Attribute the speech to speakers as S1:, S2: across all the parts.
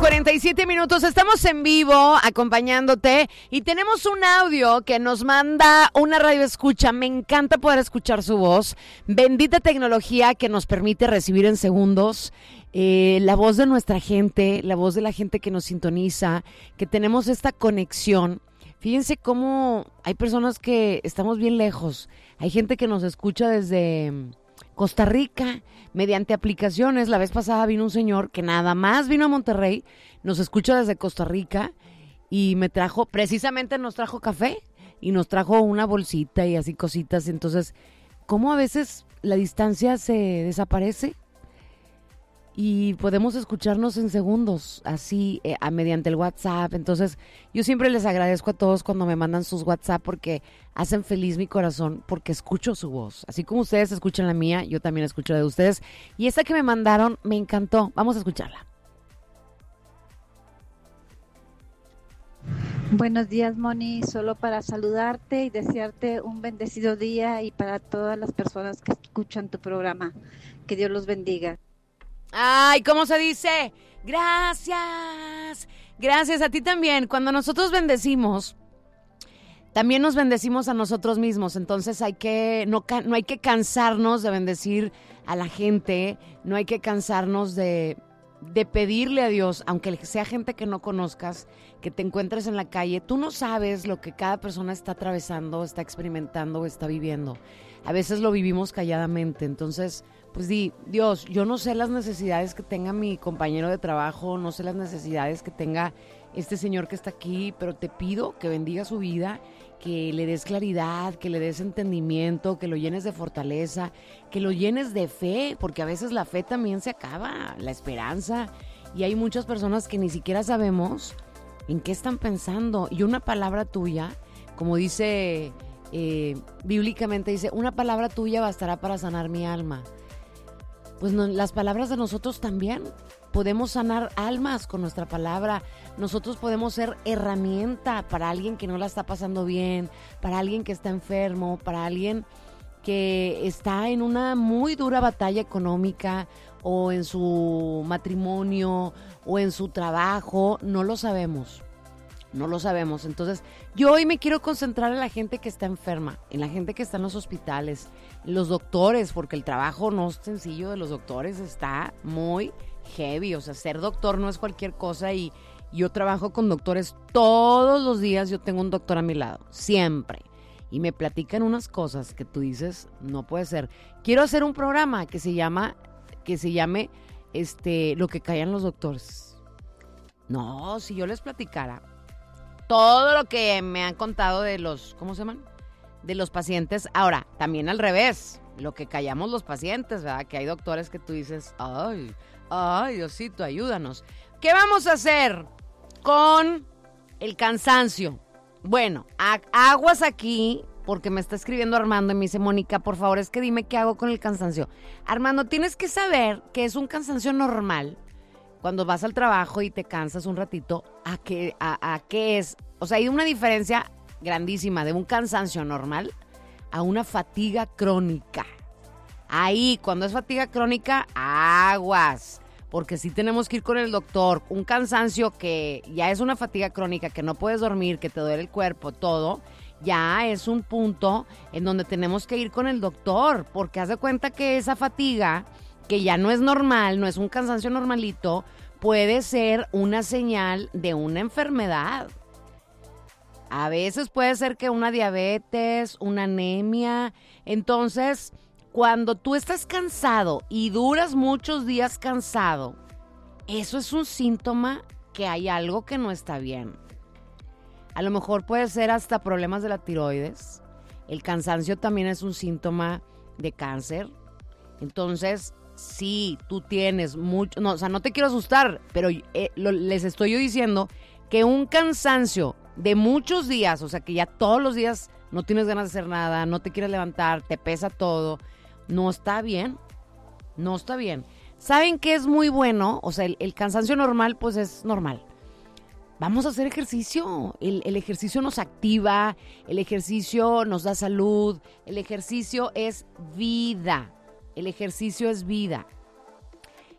S1: 8:47, estamos en vivo acompañándote y tenemos un audio que nos manda una radio escucha. Me encanta poder escuchar su voz. Bendita tecnología que nos permite recibir en segundos la voz de nuestra gente, la voz de la gente que nos sintoniza, que tenemos esta conexión. Fíjense cómo hay personas que estamos bien lejos. Hay gente que nos escucha desde Costa Rica, mediante aplicaciones. La vez pasada vino un señor que nada más vino a Monterrey, nos escucha desde Costa Rica y nos trajo café y nos trajo una bolsita y así cositas. Entonces, ¿cómo a veces la distancia se desaparece? Y podemos escucharnos en segundos, así, mediante el WhatsApp. Entonces, yo siempre les agradezco a todos cuando me mandan sus WhatsApp porque hacen feliz mi corazón, porque escucho su voz. Así como ustedes escuchan la mía, yo también escucho la de ustedes. Y esta que me mandaron me encantó. Vamos a escucharla.
S2: Buenos días, Moni. Solo para saludarte y desearte un bendecido día y para todas las personas que escuchan tu programa. Que Dios los bendiga.
S1: Ay, ¿cómo se dice? Gracias. Gracias a ti también. Cuando nosotros bendecimos, también nos bendecimos a nosotros mismos. Entonces no hay que cansarnos de bendecir a la gente. No hay que cansarnos de pedirle a Dios, aunque sea gente que no conozcas, que te encuentres en la calle. Tú no sabes lo que cada persona está atravesando, está experimentando o está viviendo. A veces lo vivimos calladamente. Entonces, pues Dios, yo no sé las necesidades que tenga mi compañero de trabajo, no sé las necesidades que tenga este señor que está aquí, pero te pido que bendiga su vida, que le des claridad, que le des entendimiento, que lo llenes de fortaleza, que lo llenes de fe, porque a veces la fe también se acaba, la esperanza, y hay muchas personas que ni siquiera sabemos en qué están pensando, y una palabra tuya, como dice, bíblicamente dice, una palabra tuya bastará para sanar mi alma. Pues las palabras de nosotros también. Podemos sanar almas con nuestra palabra. Nosotros podemos ser herramienta para alguien que no la está pasando bien, para alguien que está enfermo, para alguien que está en una muy dura batalla económica o en su matrimonio o en su trabajo. No lo sabemos. No lo sabemos. Entonces, yo hoy me quiero concentrar en la gente que está enferma, en la gente que está en los hospitales, en los doctores, porque el trabajo no es sencillo de los doctores, está muy heavy. O sea, ser doctor no es cualquier cosa y yo trabajo con doctores todos los días. Yo tengo un doctor a mi lado, siempre. Y me platican unas cosas que tú dices, no puede ser. Quiero hacer un programa que se llame Lo que callan los doctores. No, si yo les platicara todo lo que me han contado de los, ¿cómo se llaman? De los pacientes. Ahora, también al revés, lo que callamos los pacientes, ¿verdad? Que hay doctores que tú dices, ay, Diosito, ayúdanos. ¿Qué vamos a hacer con el cansancio? Bueno, aguas aquí, porque me está escribiendo Armando y me dice, Mónica, por favor, es que dime qué hago con el cansancio. Armando, tienes que saber que es un cansancio normal. Cuando vas al trabajo y te cansas un ratito, ¿a qué es? O sea, hay una diferencia grandísima de un cansancio normal a una fatiga crónica. Ahí, cuando es fatiga crónica, aguas. Porque sí tenemos que ir con el doctor. Un cansancio que ya es una fatiga crónica, que no puedes dormir, que te duele el cuerpo, todo, ya es un punto en donde tenemos que ir con el doctor. Porque haz de cuenta que esa fatiga, que ya no es normal, no es un cansancio normalito, puede ser una señal de una enfermedad. A veces puede ser que una diabetes, una anemia. Entonces, cuando tú estás cansado y duras muchos días cansado, eso es un síntoma que hay algo que no está bien. A lo mejor puede ser hasta problemas de la tiroides. El cansancio también es un síntoma de cáncer. Entonces, si tú tienes mucho, no, o sea, no te quiero asustar, pero les estoy yo diciendo que un cansancio de muchos días, o sea, que ya todos los días no tienes ganas de hacer nada, no te quieres levantar, te pesa todo, no está bien, no está bien. ¿Saben qué es muy bueno? O sea, el cansancio normal, pues es normal. Vamos a hacer ejercicio. El ejercicio nos activa, el ejercicio nos da salud, el ejercicio es vida. El ejercicio es vida.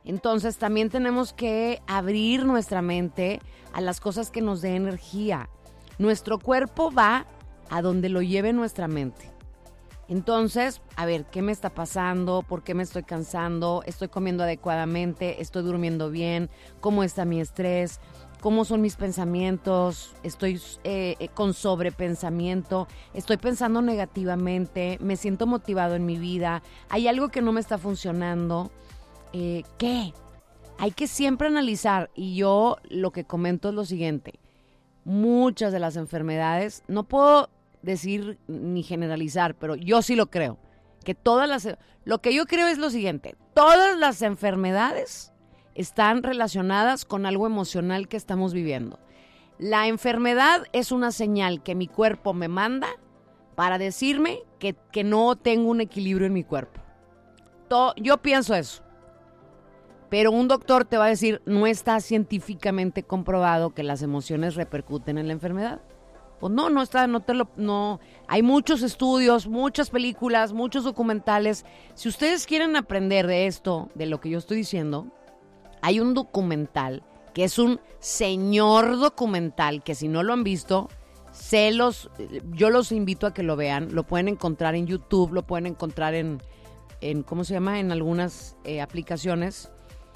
S1: Entonces también tenemos que abrir nuestra mente a las cosas que nos den energía. Nuestro cuerpo va a donde lo lleve nuestra mente. Entonces, a ver, ¿qué me está pasando? ¿Por qué me estoy cansando? ¿Estoy comiendo adecuadamente? ¿Estoy durmiendo bien? ¿Cómo está mi estrés? ¿Cómo son mis pensamientos? ¿Estoy con sobrepensamiento? ¿Estoy pensando negativamente? ¿Me siento motivado en mi vida? ¿Hay algo que no me está funcionando? ¿Qué? Hay que siempre analizar. Y yo lo que comento es lo siguiente. Muchas de las enfermedades, no puedo decir ni generalizar, pero yo sí lo creo. Lo que yo creo es lo siguiente. Todas las enfermedades están relacionadas con algo emocional que estamos viviendo. La enfermedad es una señal que mi cuerpo me manda para decirme que no tengo un equilibrio en mi cuerpo. Yo pienso eso. Pero un doctor te va a decir, no está científicamente comprobado que las emociones repercuten en la enfermedad. Pues no está, no. Hay muchos estudios, muchas películas, muchos documentales. Si ustedes quieren aprender de esto, de lo que yo estoy diciendo, hay un documental que es un señor documental que si no lo han visto, yo los invito a que lo vean. Lo pueden encontrar en YouTube, lo pueden encontrar en ¿cómo se llama? En algunas aplicaciones.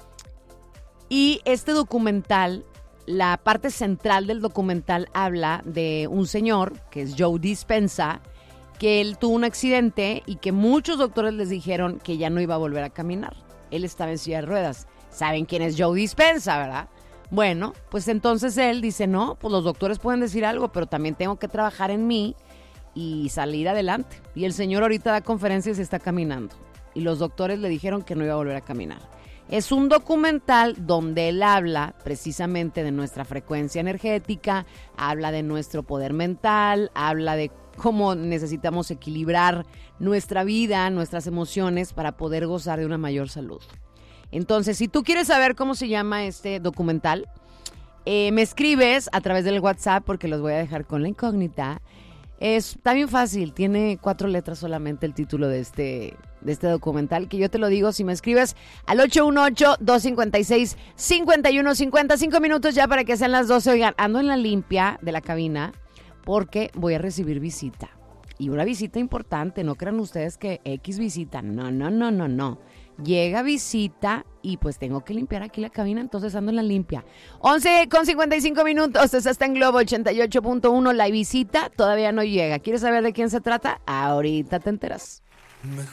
S1: Y este documental, la parte central del documental habla de un señor, que es Joe Dispenza, que él tuvo un accidente y que muchos doctores les dijeron que ya no iba a volver a caminar. Él estaba en silla de ruedas. ¿Saben quién es Joe Dispenza, verdad? Bueno, pues entonces él dice, no, pues los doctores pueden decir algo, pero también tengo que trabajar en mí y salir adelante. Y el señor ahorita da conferencias y está caminando. Y los doctores le dijeron que no iba a volver a caminar. Es un documental donde él habla precisamente de nuestra frecuencia energética, habla de nuestro poder mental, habla de cómo necesitamos equilibrar nuestra vida, nuestras emociones para poder gozar de una mayor salud. Entonces, si tú quieres saber cómo se llama este documental, me escribes a través del WhatsApp porque los voy a dejar con la incógnita. Está bien fácil, tiene 4 letras solamente el título de este documental, que yo te lo digo si me escribes al 818-256-5150, 5 minutos ya para que sean las 12. Oigan, ando en la limpia de la cabina porque voy a recibir visita. Y una visita importante, no crean ustedes que X visita, no. Llega visita y pues tengo que limpiar aquí la cabina, entonces ando en la limpia. 11:55 minutos, esta está en Globo 88.1, la visita todavía no llega. ¿Quieres saber de quién se trata? Ahorita te enteras.